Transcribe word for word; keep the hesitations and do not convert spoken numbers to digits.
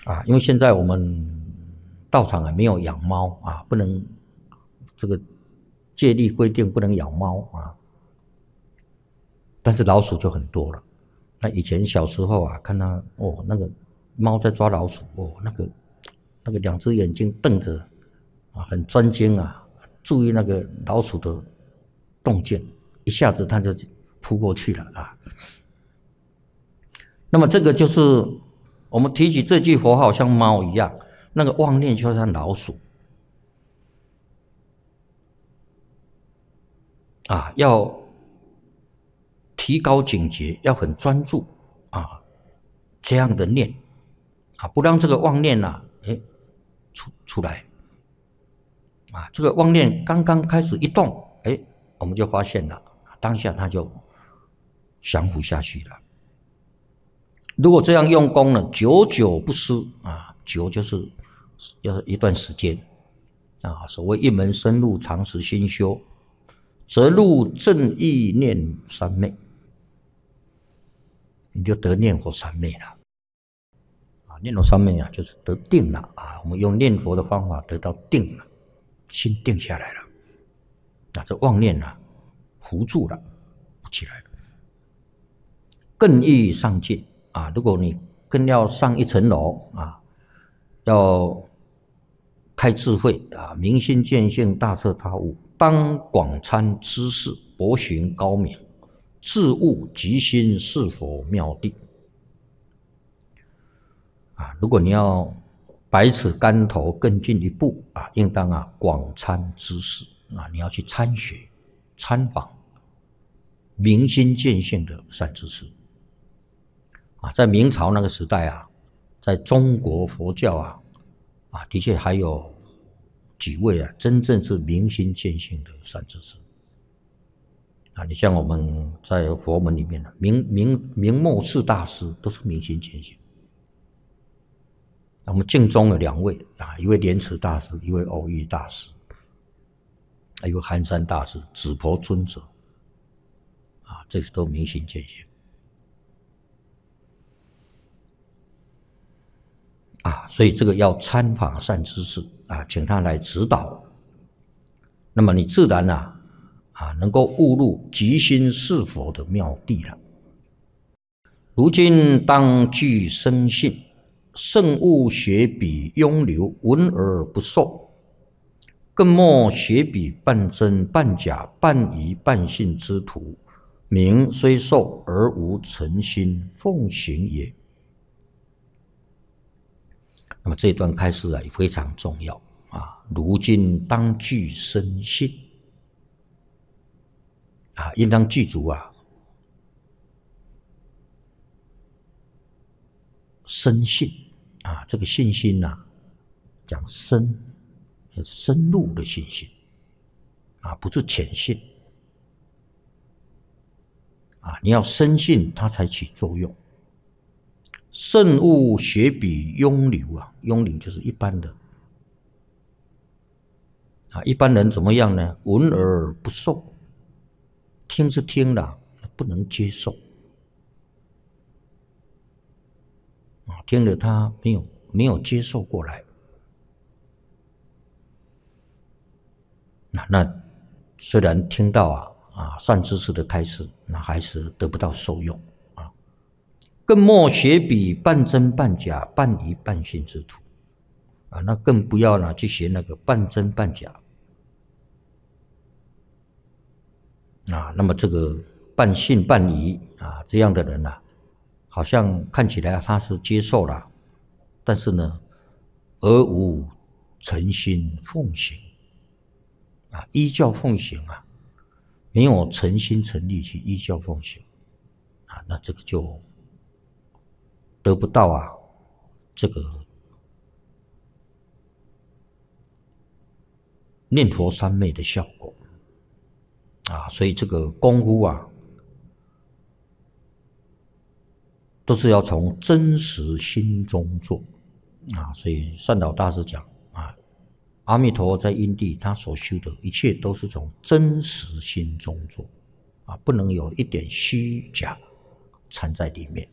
啊，因为现在我们道场也没有养猫啊，不能这个戒律规定不能养猫啊，但是老鼠就很多了。那以前小时候啊，看到哦那个猫在抓老鼠，哦那个那个两只眼睛瞪着啊，很专精啊，注意那个老鼠的动静，一下子它就扑过去了啊。那么这个就是我们提起这句佛号，像猫一样，那个妄念就像老鼠啊，要提高警觉，要很专注啊，这样的念啊，不让这个妄念啊，哎，出出来啊，这个妄念刚刚开始一动，哎，我们就发现了，当下它就降伏下去了。如果这样用功呢，久久不失啊，久就是要一段时间啊。所谓一门深入，长时心修，则入正意念三昧，你就得念佛三昧了啊。念佛三昧啊，就是得定了啊。我们用念佛的方法得到定了，心定下来了，那这妄念啊，糊住了，不起来了，更易上进。啊，如果你更要上一层楼啊，要开智慧啊，明心见性，大彻大悟，当广参知识，博寻高明，自悟即心是否妙谛啊。如果你要百尺竿头更进一步啊，应当啊广参知识啊，你要去参学、参访明心见性的善知识。在明朝那个时代啊，在中国佛教啊，啊，的确还有几位啊，真正是明心见性的善知识啊。你像我们在佛门里面的明明明末四大师都是明心见性。我们净宗有两位啊，一位莲池大师，一位偶遇大师，还有寒山大师、紫婆尊者啊，这些都明心见性。啊，所以这个要参访善知识啊，请他来指导，那么你自然啊啊能够悟入即心是佛的妙谛了。如今当具生信，慎勿学彼庸流，闻而不受，更莫学彼半真半假、半疑半信之徒，名虽受而无诚心奉行也。那么这一段开示啊也非常重要啊！如今当具生信啊，应当具足啊深信啊，这个信心呐、啊，讲深，深入的信心啊，不是浅信啊，你要深信它才起作用。慎勿学彼庸流啊，庸流就是一般的啊，一般人怎么样呢？闻而不受，听是听了，不能接受啊，听了他没有没有接受过来，那那虽然听到啊啊善知识的开示，那还是得不到受用。更莫学彼半真半假、半疑半信之徒啊，那更不要呢去学那个半真半假啊。那么这个半信半疑啊，这样的人呢、啊，好像看起来他是接受了，但是呢，而无诚心奉行啊，依教奉行啊，没有诚心诚力去依教奉行啊，那这个就得不到啊，这个念佛三昧的效果啊，所以这个功夫啊，都是要从真实心中做啊。所以善导大师讲啊，阿弥陀佛在因地他所修的一切都是从真实心中做啊，不能有一点虚假掺在里面。